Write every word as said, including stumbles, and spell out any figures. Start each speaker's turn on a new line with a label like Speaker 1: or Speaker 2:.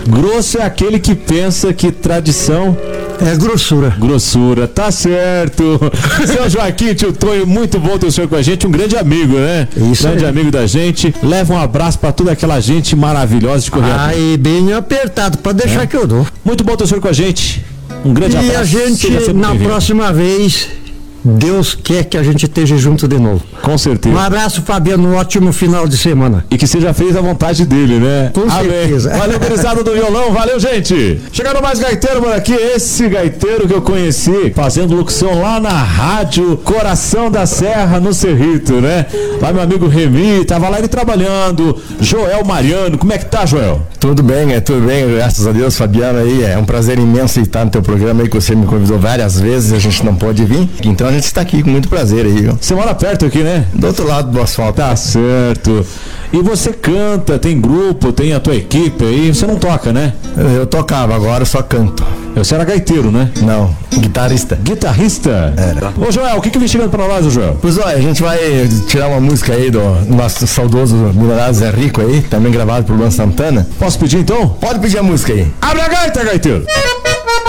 Speaker 1: Grosso é aquele que pensa que tradição
Speaker 2: é grossura.
Speaker 1: Grossura, tá certo. Seu Joaquim, tio Tonho, muito bom ter o senhor com a gente, um grande amigo, né?
Speaker 2: Isso
Speaker 1: grande
Speaker 2: aí.
Speaker 1: amigo da gente. Leva um abraço pra toda aquela gente maravilhosa de Correia.
Speaker 2: Aí, bem apertado, pode deixar é. que eu dou.
Speaker 1: Muito bom ter o senhor com a gente. Um grande
Speaker 2: e
Speaker 1: abraço.
Speaker 2: E a gente, na próxima vez, Deus quer que a gente esteja junto de novo.
Speaker 1: Com certeza.
Speaker 2: Um abraço, Fabiano, um ótimo final de semana.
Speaker 1: E que seja feita a vontade dele, né?
Speaker 2: Com
Speaker 1: Amém.
Speaker 2: certeza.
Speaker 1: Valeu, gurizada do violão, valeu, gente. Chegando mais gaiteiro por aqui, esse gaiteiro que eu conheci fazendo locução lá na rádio Coração da Serra, no Cerrito, né? Lá meu amigo Remy, tava lá ele trabalhando. Joel Mariano, como é que tá, Joel?
Speaker 3: Tudo bem, é tudo bem, graças a Deus, Fabiano aí, é um prazer imenso estar no teu programa aí, que você me convidou várias vezes, a gente não pôde vir, então a gente está aqui com muito prazer aí, viu?
Speaker 1: Você mora perto aqui, né?
Speaker 3: Do outro lado do asfalto.
Speaker 1: Tá certo. E você canta, tem grupo, tem a tua equipe aí, você não toca, né?
Speaker 3: Eu tocava, agora eu só canto.
Speaker 1: Você era gaiteiro, né?
Speaker 3: Não, guitarrista.
Speaker 1: Guitarrista?
Speaker 3: Era.
Speaker 1: Ô Joel, o que que vem chegando pra nós, Joel?
Speaker 3: Pois olha, a gente vai tirar uma música aí do nosso saudoso milionário Zé Rico aí, também gravado por Luan Santana.
Speaker 1: Posso pedir então?
Speaker 3: Pode pedir a música aí.
Speaker 1: Abre a gaita, gaiteiro!